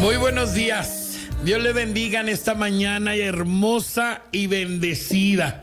Muy buenos días. Dios le bendiga en esta mañana hermosa y bendecida.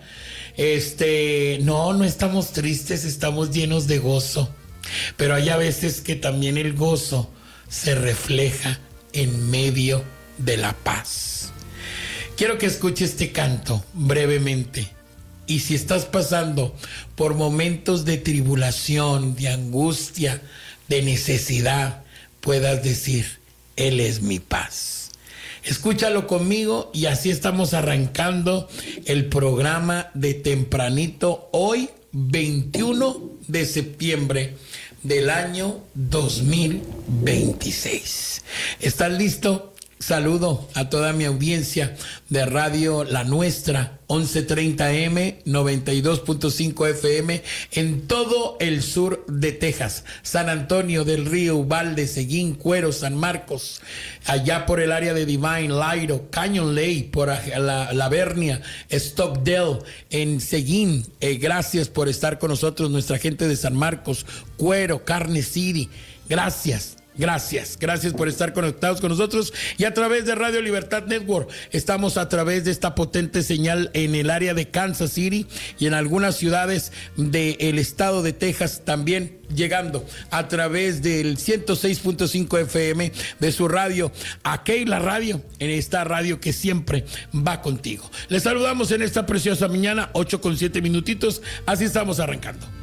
No estamos tristes, estamos llenos de gozo. Pero hay a veces que también el gozo se refleja en medio de la paz. Quiero que escuche este canto brevemente. Y si estás pasando por momentos de tribulación, de angustia, de necesidad, puedas decir: Él es mi paz. Escúchalo conmigo y así estamos arrancando el programa de tempranito hoy, 21 de septiembre del año 2026. ¿Estás listo? Saludo a toda mi audiencia de Radio La Nuestra, 1130M, 92.5 FM, en todo el sur de Texas, San Antonio del Río, Uvalde, Seguín, Cuero, San Marcos, allá por el área de Divine, Lairo, Canyon Lake, por la Vernia, Stockdale, en Seguín. Gracias por estar con nosotros, nuestra gente de San Marcos, Cuero, Carne City. Gracias por estar conectados con nosotros. Y a través de Radio Libertad Network estamos a través de esta potente señal en el área de Kansas City y en algunas ciudades del estado de Texas, también llegando a través del 106.5 FM de su radio, Aquila Radio, en esta radio que siempre va contigo. Les saludamos en esta preciosa mañana, 8:07 minutitos, así estamos arrancando.